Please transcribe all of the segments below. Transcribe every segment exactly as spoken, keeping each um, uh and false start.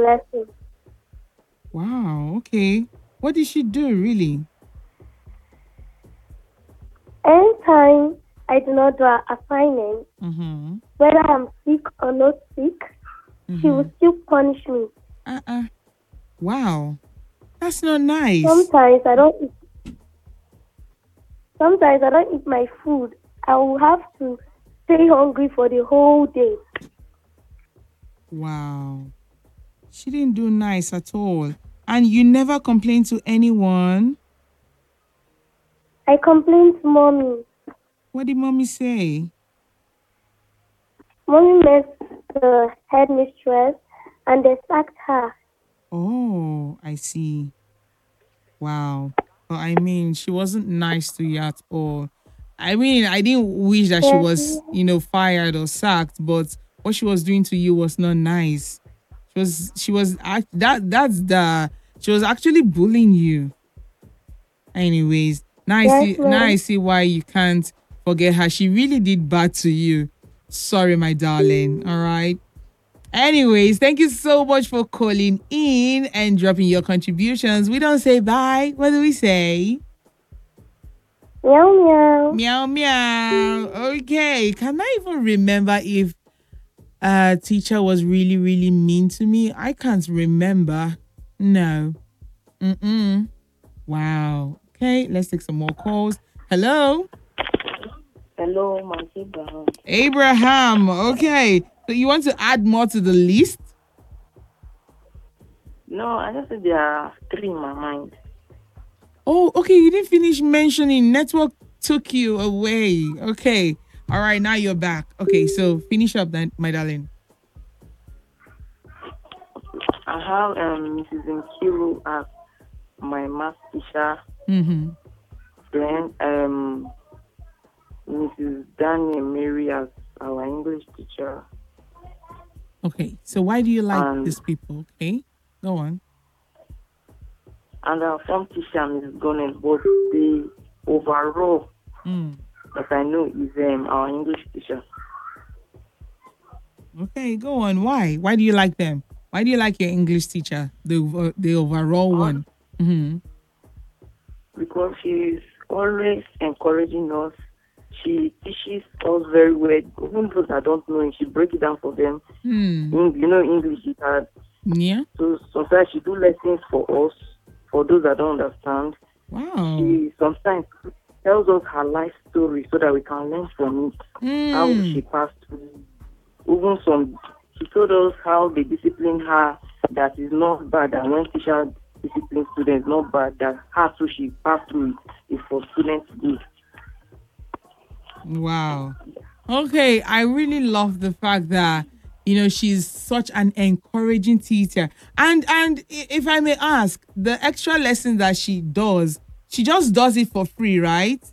lesson. Wow. Okay. What did she do, really? Anytime I do not do an assignment, Mm-hmm. whether I'm sick or not sick, she Mm-hmm. will still punish me. Uh-uh. Wow. That's not nice. Sometimes I don't eat, sometimes I don't eat my food. I will have to stay hungry for the whole day. Wow. She didn't do nice at all. And you never complained to anyone? I complained to mommy. What did mommy say? Mommy met the headmistress and they sacked her. Oh, I see. Wow. But I mean, she wasn't nice to you at all. I mean, I didn't wish that she Yes, was, you know, fired or sacked, but what she was doing to you was not nice. She was, she was, act- that, that's the, she was actually bullying you. Anyways, now I yes, see, now I ma'am. see why you can't forget her. She really did bad to you. Sorry, my darling. All right. Anyways, thank you so much for calling in and dropping your contributions. We don't say bye. What do we say? Meow meow. Meow meow. Okay. Can I even remember if a teacher was really, really mean to me? I can't remember. No. Mm-mm. Wow. Okay, let's take some more calls. Hello? Hello, Monkey Brown. Abraham. Okay. So you want to add more to the list? No, I just said there are three in my mind. Oh, okay. You didn't finish mentioning network took you away. Okay. All right. Now you're back. Okay. So finish up then, my darling. I have um, Missus Nkiru as my math teacher, Mm-hmm. then um, Missus Daniel Mary as our English teacher, Okay. So why do you like and these people? Okay. Go on. and our form teacher, Miss Gonen. But the overall Mm. that I know is um, our English teacher. Okay. Go on. Why? Why do you like them? Why do you like your English teacher, the uh, the overall All one? Mm-hmm. because she's always encouraging us. She teaches us very well. Even those that don't know it, she breaks it down for them. Hmm. In, you know, English is hard. Yeah. So sometimes she do lessons for us, for those that don't understand. Wow. She sometimes tells us her life story so that we can learn from it. How Hmm. she passed through. Even some, she told us how they discipline her. That is not bad. And when teacher discipline students, not bad. That her too she passed through it is for students' good. Wow. Okay, I really love the fact that you know she's such an encouraging teacher. And and i- if I may ask, the extra lessons that she does, she just does it for free, right?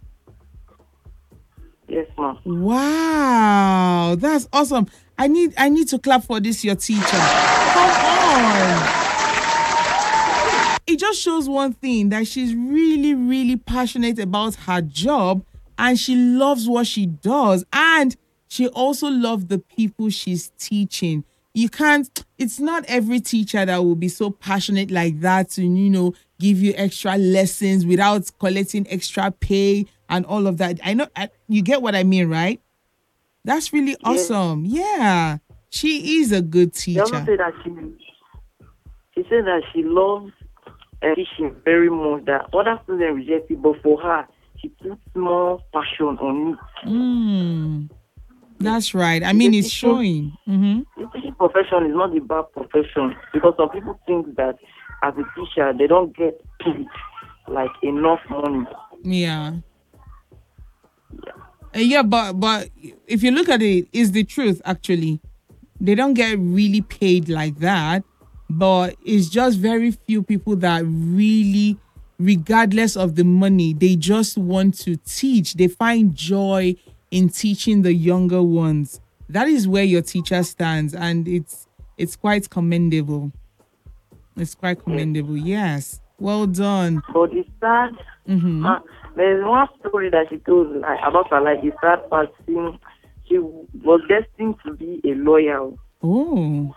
Yes, ma'am. Wow, that's awesome. I need I need to clap for this your teacher. Come on. It just shows one thing that she's really, really passionate about her job and she loves what she does. And she also loves the people she's teaching. You can't, it's not every teacher that will be so passionate like that to, you know, give you extra lessons without collecting extra pay and all of that. I know I, you get what I mean, right? That's really Yes. awesome. Yeah. She is a good She also teacher. said that she she said that she loves uh, teaching very much. That other students reject it, but for her, she puts more passion on it. Mm. That's right. I The mean, it's teaching, showing. Mm-hmm. the teaching profession is not a bad profession because some people think that as a teacher they don't get paid like enough money. Yeah. Uh, yeah, but but if you look at it, it's the truth actually. They don't get really paid like that, but it's just very few people that really, regardless of the money, they just want to teach. They find joy in teaching the younger ones. That is where your teacher stands, and it's it's quite commendable. It's quite Yes. commendable. Yes. Well done. But the sad, Mm-hmm. uh, there's one story that she told like, about her life. The sad part, seeing she was destined to be a lawyer. Oh.